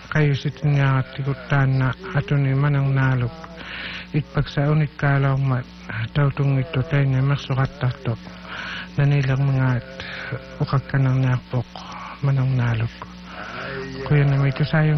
kayo sitinya tikutan na ato ni manang nalog. Itpagsaunit kalaw mat, daw tung ito tayo na masukat tato. Na nilang mga ukag ka ng napok, manang nalog. Kuya na may kasayong